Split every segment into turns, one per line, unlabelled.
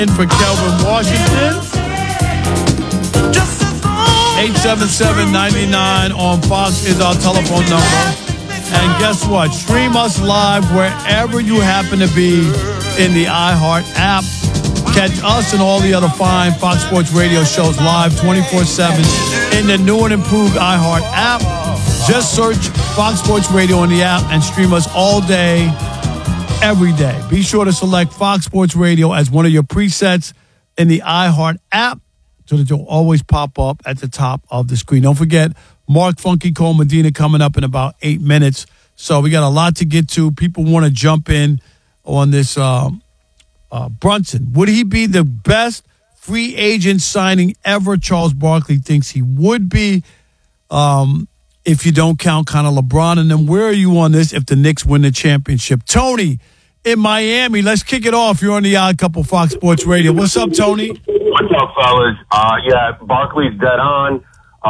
in for Kelvin Washington. 877-99 on Fox is our telephone number. And guess what? Stream us live wherever you happen to be in the iHeart app. Catch us and all the other fine Fox Sports Radio shows live 24/7 in the new and improved iHeart app. Just search Fox Sports Radio in the app and stream us all day, every day. Be sure to select Fox Sports Radio as one of your presets in the iHeart app so that you'll always pop up at the top of the screen. Don't forget, Mark Funky Cole Medina coming up in about 8 minutes. So we got a lot to get to. People want to jump in on this Brunson. Would he be the best free agent signing ever? Charles Barkley thinks he would be, if you don't count kind of LeBron. And then where are you on this if the Knicks win the championship? Tony in Miami, let's kick it off. You're on the Odd Couple Fox Sports Radio. What's up, Tony?
What's up, fellas? Yeah, Barkley's dead on.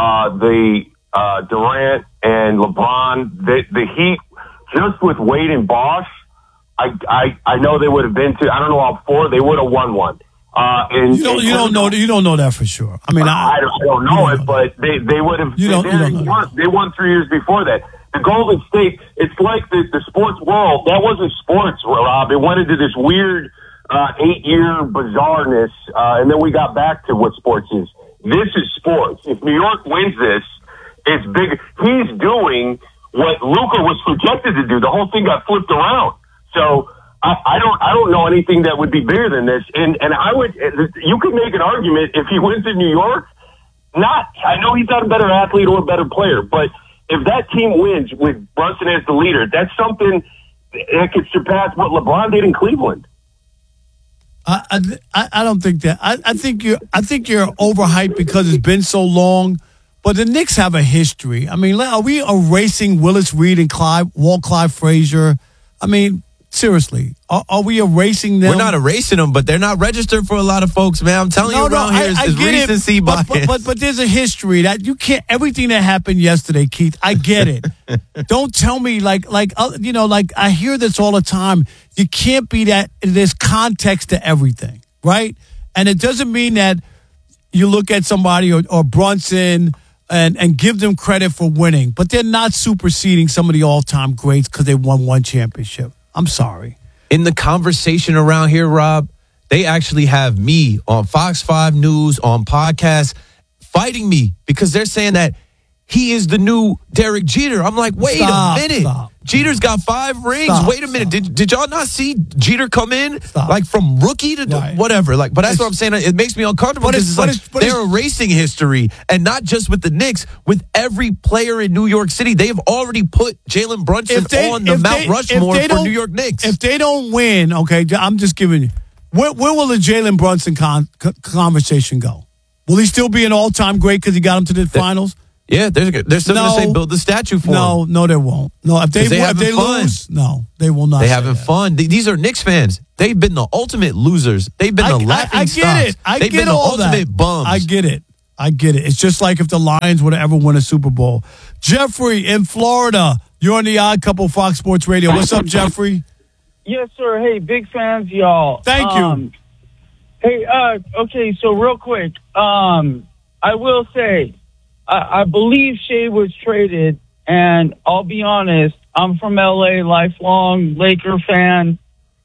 Durant and LeBron, the Heat, just with Wade and Bosh, I know they would have been to, I don't know, all four, they would have won one. You don't
know that for sure. I mean,
I don't know it, but they would have. They won 3 years before that. The Golden State, it's like the sports world. That wasn't sports, Rob. It went into this weird 8-year bizarreness, and then we got back to what sports is. This is sports. If New York wins this, it's big. He's doing what Luka was projected to do. The whole thing got flipped around. So I don't know anything that would be bigger than this. And I would, you could make an argument if he wins in New York. I know he's not a better athlete or a better player, but if that team wins with Brunson as the leader, that's something that could surpass what LeBron did in Cleveland.
I don't think that. I think you're overhyped because it's been so long. But the Knicks have a history. I mean, are we erasing Willis Reed and Walt Clyde Frazier? I mean, seriously, are we erasing them?
We're not erasing them, but they're not registered for a lot of folks, man. I'm telling you around here is recency bias.
But there's a history that you can't. Everything that happened yesterday, Keith, I get it. Don't tell me like I hear this all the time. You can't be that. There's context to everything, right? And it doesn't mean that you look at somebody or Brunson and give them credit for winning, but they're not superseding some of the all-time greats because they won one championship. I'm sorry.
In the conversation around here, Rob, they actually have me on Fox 5 News, on podcasts, fighting me because they're saying that he is the new Derek Jeter. I'm like, wait a minute.
Stop.
Jeter's got 5 rings. Wait a minute. Did y'all not see Jeter come in like from rookie to whatever? Like, but that's what I'm saying. It makes me uncomfortable because they're erasing history, and not just with the Knicks, with every player in New York City. They have already put Jalen Brunson on the Mount Rushmore for New York Knicks.
If they don't win, okay, I'm just giving you. Where will the Jalen Brunson conversation go? Will he still be an all-time great because he got him to the finals?
Yeah, they're still going to say build the statue for him.
No, they won't. No, if they lose, no, they will not.
They having fun. These are Knicks fans. They've been the ultimate losers. They've been the laughing stocks. They've been the ultimate bums.
I get it. It's just like if the Lions would ever win a Super Bowl. Jeffrey in Florida, you're on the Odd Couple Fox Sports Radio. What's up, Jeffrey?
Yes, sir. Hey, big fans, y'all.
Thank you.
Hey, okay, so real quick, I will say, I believe Shea was traded, and I'll be honest, I'm from L.A., lifelong Laker fan.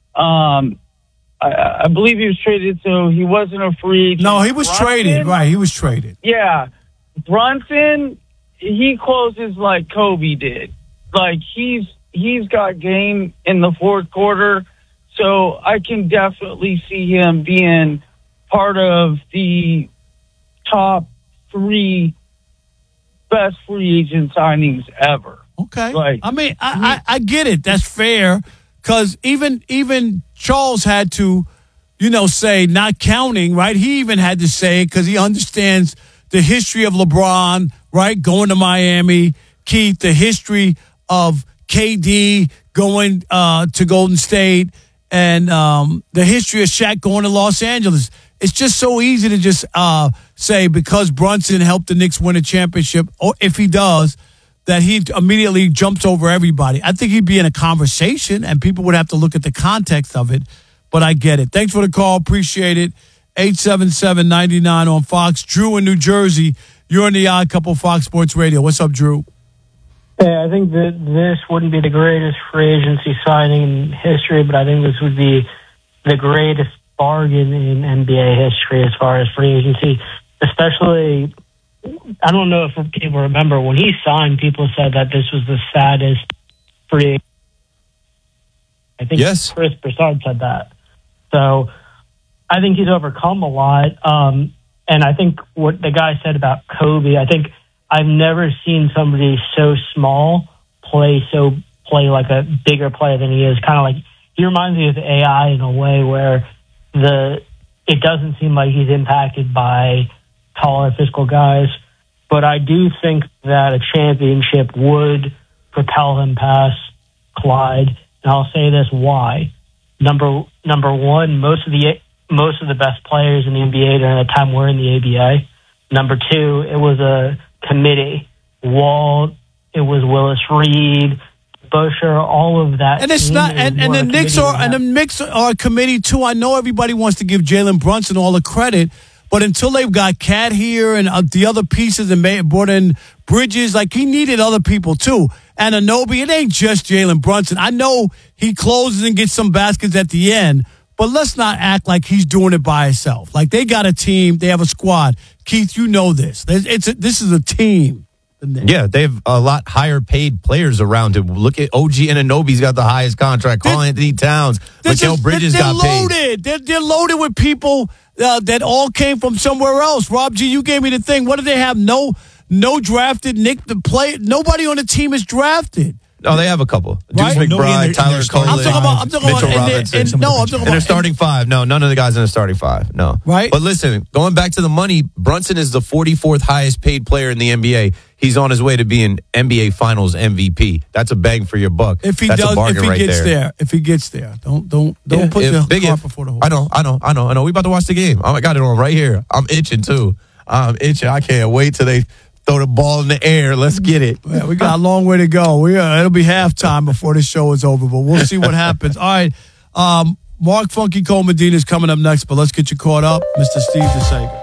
I believe he was traded, so he wasn't a free agent.
No, he was traded. Right, he was traded.
Yeah. Brunson, he closes like Kobe did. Like, he's got game in the fourth quarter, so I can definitely see him being part of the top 3 best free agent signings ever.
Okay. I mean, I get it. That's fair. Because even Charles had to, say not counting, right? He even had to say it because he understands the history of LeBron, right? Going to Miami. Keith, the history of KD going to Golden State, and the history of Shaq going to Los Angeles. It's just so easy to just say because Brunson helped the Knicks win a championship, or if he does, that he immediately jumps over everybody. I think he'd be in a conversation, and people would have to look at the context of it. but I get it. Thanks for the call. Appreciate it. 877-99 on Fox. Drew in New Jersey. You're in the Odd Couple Fox Sports Radio. What's up, Drew?
Hey, I think that this wouldn't be the greatest free agency signing in history, but I think this would be the greatest bargain in NBA history as far as free agency. Especially, I don't know if people remember, when he signed, people said that this was the saddest free agency. I think Chris Broussard said that. So I think he's overcome a lot. And I think what the guy said about Kobe, I think I've never seen somebody so small play like a bigger player than he is. Kind of like, he reminds me of AI in a way where it doesn't seem like he's impacted by taller physical guys. But I do think that a championship would propel him past Clyde. And I'll say this, why? Number one, most of the best players in the NBA during that time were in the ABA. Number two, it was a committee. Walt, it was Willis Reed, Busher, all of that.
And it's not, and the Knicks are a committee too. I know everybody wants to give Jalen Brunson all the credit, but until they've got Cat here and the other pieces and brought in Bridges, like, he needed other people too. And Anunoby, it ain't just Jalen Brunson. I know he closes and gets some baskets at the end, but let's not act like he's doing it by himself. Like, they got a team, they have a squad. Keith, you know this. This is a team.
Yeah, they have a lot higher paid players around him. Look at OG Anunoby's got the highest contract. Karl Anthony Towns, Mikal Bridges got paid.
They're loaded with people that all came from somewhere else. Rob G, you gave me the thing. What do they have? No drafted Nick the play. Nobody on the team is drafted.
No, they have a couple.
Right?
Deuce McBride, Tyler Cole, Mitchell Robinson.
In
their starting five. No, none of the guys in the starting five. No.
Right?
But listen, going back to the money, Brunson is the 44th highest paid player in the NBA. He's on his way to being NBA Finals MVP. That's a bang for your buck.
If he
That's
does,
a bargain
if he
right
gets
there.
If he gets there, don't put your cart before the horse.
I know. We about to watch the game. I got it on right here. I'm itching too. I can't wait till they throw the ball in the air. Let's get it.
Yeah, we got a long way to go. It'll be halftime before this show is over, but we'll see what happens. All right. Mark Funky Cole Medina is coming up next, but let's get you caught up. Mr. Steve DeSager.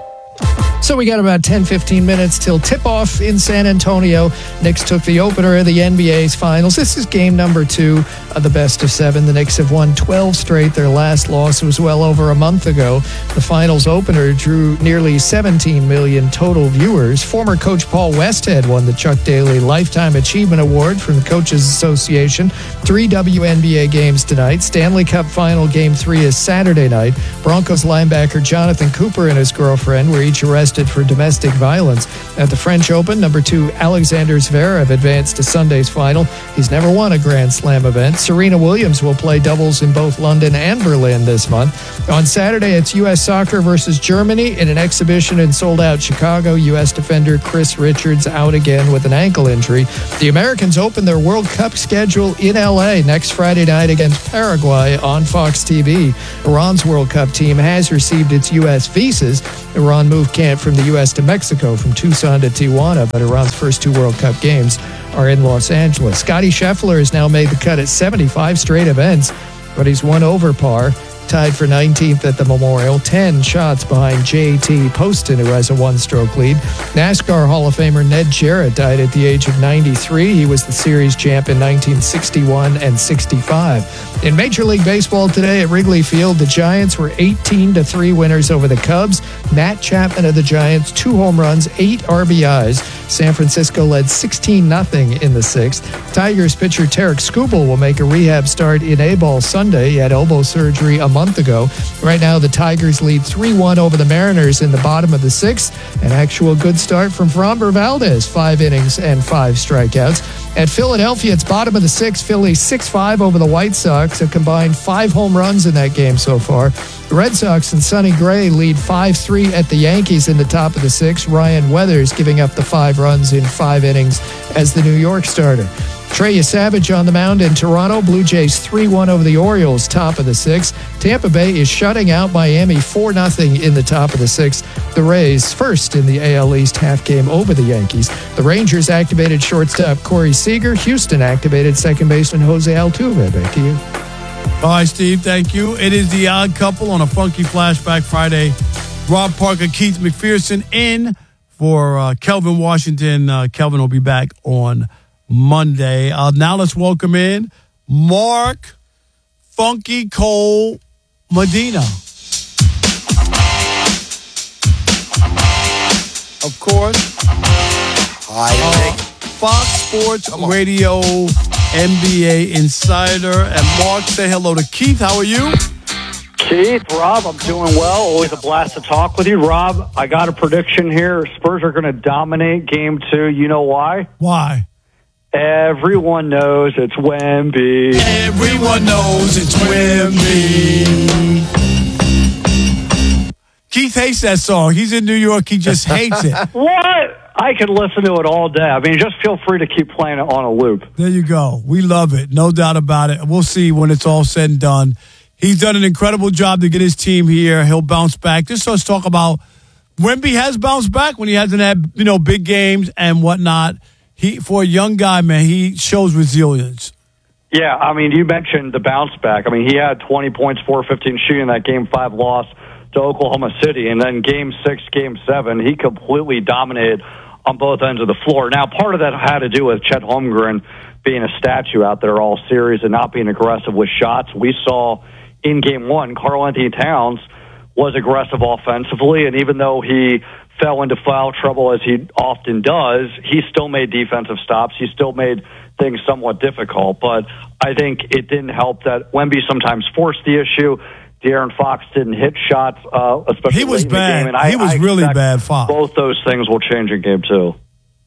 So we got about 10, 15 minutes till tip-off in San Antonio. Knicks took the opener of the NBA's finals. This is game number 2 of the best of 7. The Knicks have won 12 straight. Their last loss was well over a month ago. The finals opener drew nearly 17 million total viewers. Former coach Paul Westhead won the Chuck Daly Lifetime Achievement Award from the Coaches Association. 3 WNBA games tonight. Stanley Cup Final Game 3 is Saturday night. Broncos linebacker Jonathan Cooper and his girlfriend were each arrested for domestic violence. At the French Open, number 2 Alexander Zverev advanced to Sunday's final. He's never won a Grand Slam event. Serena Williams will play doubles in both London and Berlin this month. On Saturday, it's U.S. Soccer versus Germany in an exhibition in sold-out Chicago. U.S. defender Chris Richards out again with an ankle injury. The Americans open their World Cup schedule in L.A. next Friday night against Paraguay on Fox TV. Iran's World Cup team has received its U.S. visas. Iran moved camp from the U.S. to Mexico, from Tucson to Tijuana, but Iran's first 2 World Cup games are in Los Angeles. Scottie Scheffler has now made the cut at 75 straight events, but he's 1 over par. Tied for 19th at the Memorial, 10 shots behind J.T. Poston, who has a 1-stroke lead. NASCAR Hall of Famer Ned Jarrett died at the age of 93. He was the series champ in 1961 and 65. In Major League Baseball today at Wrigley Field, the Giants were 18-3 winners over the Cubs. Matt Chapman of the Giants, 2 home runs, 8 RBIs. San Francisco led 16-0 in the 6th. Tigers pitcher Tarek Skubal will make a rehab start in A-ball Sunday. He had elbow surgery a month ago. Right now, the Tigers lead 3-1 over the Mariners in the bottom of the 6th. An actual good start from Framber Valdez, 5 innings and 5 strikeouts. At Philadelphia, it's bottom of the 6th. Philly 6-5 over the White Sox, a combined 5 home runs in that game so far. The Red Sox and Sonny Gray lead 5-3 at the Yankees in the top of the 6th. Ryan Weathers giving up the 5 runs in 5 innings as the New York starter. Trey Savage on the mound in Toronto. Blue Jays 3-1 over the Orioles, top of the 6th. Tampa Bay is shutting out Miami 4-0 in the top of the 6th. The Rays first in the AL East half game over the Yankees. The Rangers activated shortstop Corey Seager. Houston activated second baseman Jose Altuve. Back to you.
All right, Steve, thank you. It is The Odd Couple on a Funky Flashback Friday. Rob Parker, Keith McPherson in for Kelvin Washington. Kelvin will be back on Monday. Now let's welcome in Mark Funky Cole Medina. Of course.
Hi,
Fox Sports Radio NBA Insider. And Mark, say hello to Keith. How are you?
Keith, Rob, I'm doing well. Always a blast to talk with you. Rob, I got a prediction here. Spurs are going to dominate Game 2. You know why?
Why?
Everyone knows it's Wemby.
Everyone knows it's Wemby. Keith hates that song. He's in New York. He just hates it.
What? I could listen to it all day. I mean, just feel free to keep playing it on a loop.
There you go. We love it. No doubt about it. We'll see when it's all said and done. He's done an incredible job to get his team here. He'll bounce back. Just let's talk about Wemby has bounced back when he hasn't had, big games and whatnot. For a young guy, man, he shows resilience.
Yeah, I mean, you mentioned the bounce back. I mean, he had 20 points, 4-15 shooting in that Game 5 loss to Oklahoma City. And then Game 6, Game 7, he completely dominated on both ends of the floor. Now, part of that had to do with Chet Holmgren being a statue out there all series and not being aggressive with shots. We saw in Game 1, Karl-Anthony Towns was aggressive offensively, and even though he fell into foul trouble as he often does, he still made defensive stops. He still made things somewhat difficult. But I think it didn't help that Wemby sometimes forced the issue. De'Aaron Fox didn't hit shots, especially
he was
late
bad.
in the game. And
he was really bad, Fox.
Both those things will change in Game 2.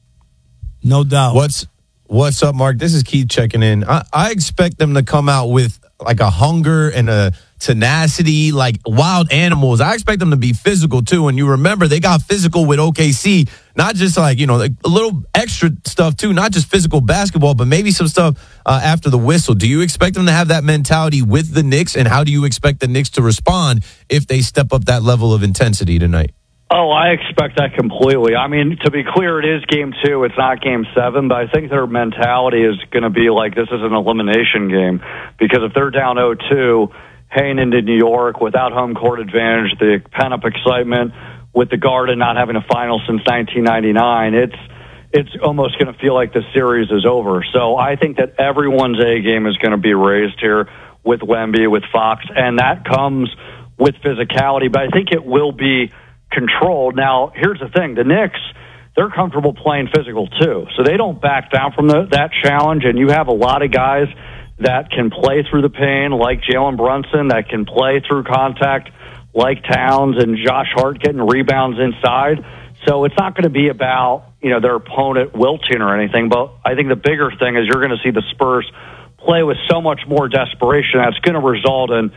No doubt.
What's up, Mark? This is Keith checking in. I expect them to come out with like a hunger and a tenacity, like wild animals. I expect them to be physical too. And you remember they got physical with OKC, not just like a little extra stuff too, not just physical basketball, but maybe some stuff after the whistle. Do you expect them to have that mentality with the Knicks? And how do you expect the Knicks to respond if they step up that level of intensity tonight?
Oh, I expect that completely. I mean, to be clear, it is Game 2. It's not Game 7, but I think their mentality is going to be like this is an elimination game because if they're down 0-2, heading into New York without home court advantage, the pent-up excitement with the Garden not having a final since 1999, it's almost going to feel like the series is over. So I think that everyone's A game is going to be raised here with Wemby, with Fox, and that comes with physicality, but I think it will be controlled. Now, here's the thing. The Knicks, they're comfortable playing physical too. So they don't back down from that challenge, and you have a lot of guys that can play through the pain, like Jalen Brunson, that can play through contact, like Towns and Josh Hart getting rebounds inside. So it's not going to be about, their opponent wilting or anything, but I think the bigger thing is you're going to see the Spurs play with so much more desperation that's going to result in,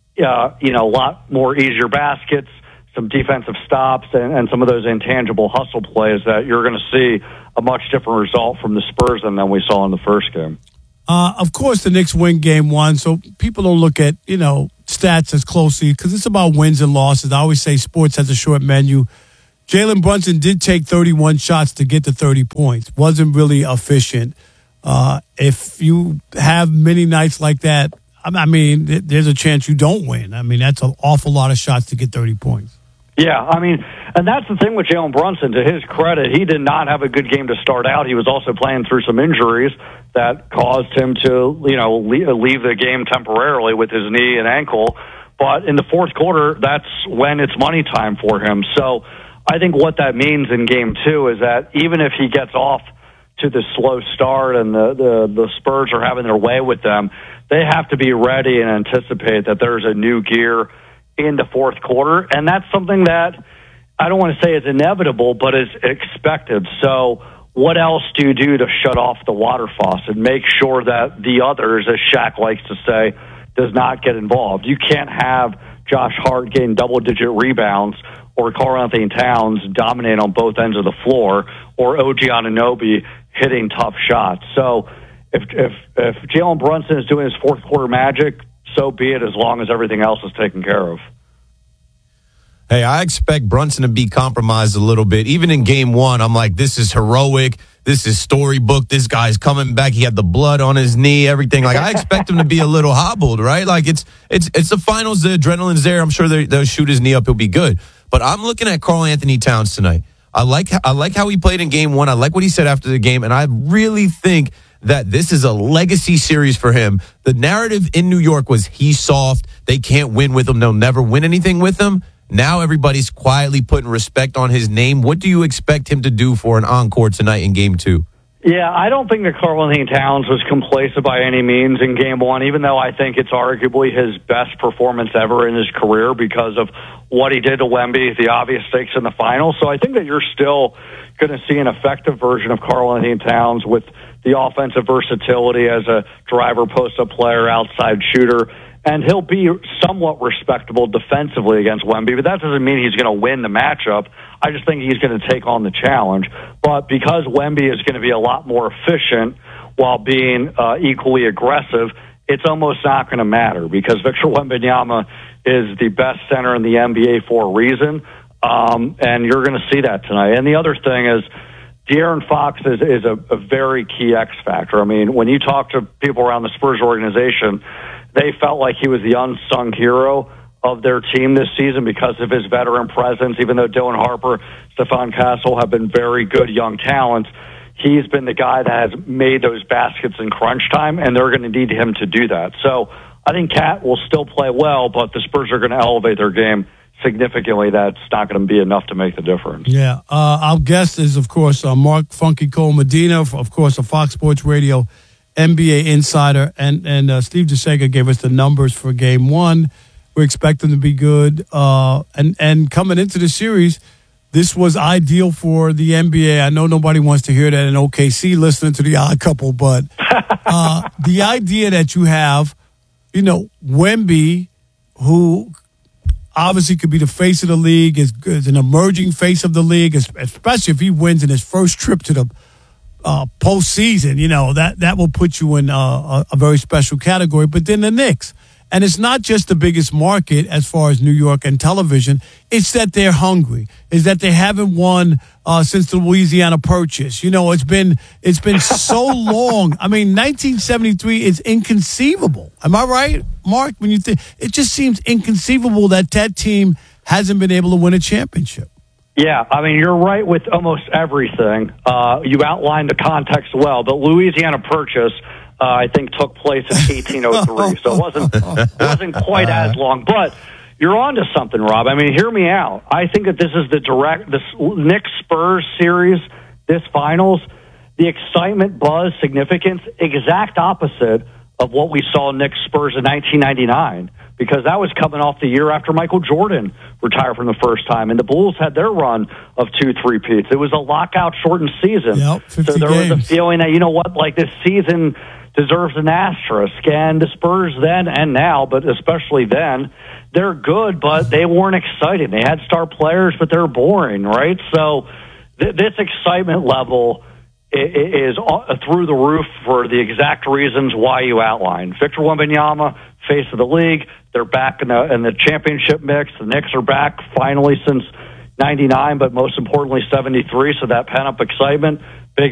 a lot more easier baskets, some defensive stops, and some of those intangible hustle plays that you're going to see a much different result from the Spurs than we saw in the first game.
Of course, the Knicks win Game 1, so people don't look at, stats as closely because it's about wins and losses. I always say sports has a short menu. Jalen Brunson did take 31 shots to get to 30 points. Wasn't really efficient. If you have many nights like that, I mean, there's a chance you don't win. I mean, that's an awful lot of shots to get 30 points.
Yeah, I mean, and that's the thing with Jalen Brunson. To his credit, he did not have a good game to start out. He was also playing through some injuries that caused him to, leave the game temporarily with his knee and ankle. But in the fourth quarter, that's when it's money time for him. So I think what that means in Game 2 is that even if he gets off to the slow start and the Spurs are having their way with them, they have to be ready and anticipate that there's a new gear in the fourth quarter, and that's something that I don't want to say is inevitable, but is expected. So what else do you do to shut off the water faucet? Make sure that the others, as Shaq likes to say, does not get involved. You can't have Josh Hart getting double-digit rebounds or Karl-Anthony Towns dominate on both ends of the floor or OG Anunoby hitting tough shots. So if Jalen Brunson is doing his fourth quarter magic, so be it, as long as everything else is taken care of.
Hey, I expect Brunson to be compromised a little bit. Even in game one, I'm like, this is heroic. This is storybook. This guy's coming back. He had the blood on his knee, everything. Like, I expect him to be a little hobbled, right? Like, it's the finals. The adrenaline's there. I'm sure they'll shoot his knee up. He'll be good. But I'm looking at Karl-Anthony Towns tonight. I like how he played in game one. I like what he said after the game. And I really think that this is a legacy series for him. The narrative in New York was he's soft. They can't win with him. They'll never win anything with him. Now everybody's quietly putting respect on his name. What do you expect him to do for an encore tonight in game two?
Yeah, I don't think that Karl-Anthony Towns was complacent by any means in game one, even though I think it's arguably his best performance ever in his career because of what he did to Wemby, the obvious stakes in the final. So I think that you're still going to see an effective version of Karl-Anthony Towns with the offensive versatility as a driver, post-up player, outside shooter. And he'll be somewhat respectable defensively against Wemby, but that doesn't mean he's going to win the matchup. I just think he's going to take on the challenge. But because Wemby is going to be a lot more efficient while being equally aggressive, it's almost not going to matter because Victor Wembanyama is the best center in the NBA for a reason, and you're going to see that tonight. And the other thing is, De'Aaron Fox is a very key X factor. I mean, when you talk to people around the Spurs organization, they felt like he was the unsung hero of their team this season because of his veteran presence. Even though Dylan Harper, Stephon Castle have been very good young talents, he's been the guy that has made those baskets in crunch time, and they're going to need him to do that. So I think Cat will still play well, but the Spurs are going to elevate their game significantly. That's not going to be enough to make the difference.
Yeah. Our guest is, of course, Mark Funky Cole Medina, of course, a Fox Sports Radio NBA insider, and Steve DeSega gave us the numbers for game one. We expect them to be good. And coming into the series, this was ideal for the NBA. I know nobody wants to hear that in OKC listening to the Odd Couple, but the idea that you have, Wemby, who obviously could be the face of the league, is an emerging face of the league, especially if he wins in his first trip to the postseason, that will put you in a very special category. But then the Knicks, and it's not just the biggest market as far as New York and television. It's that they're hungry. It's that they haven't won since the Louisiana Purchase. It's been so long. I mean, 1973 is inconceivable. Am I right, Mark? When you think it just seems inconceivable that team hasn't been able to win a championship.
Yeah, I mean, you're right with almost everything. You outlined the context well, but Louisiana Purchase, I think, took place in 1803, so it wasn't quite as long. But you're on to something, Rob. I mean, hear me out. I think that this is this Knicks-Spurs series, this finals, the excitement, buzz, significance, exact opposite of what we saw Knicks-Spurs in 1999. Because that was coming off the year after Michael Jordan retired from the first time, and the Bulls had their run of 2 3-peats. It was a lockout-shortened season.
Yep, 50
so there
games.
was a feeling that, this season deserves an asterisk. And the Spurs then and now, but especially then, they're good, but they weren't exciting. They had star players, but they're boring, right? So this excitement level is through the roof for the exact reasons why you outlined. Victor Wembanyama, face of the league. They're back in the championship mix. The Knicks are back finally since 99, but most importantly 73. So that pent-up excitement.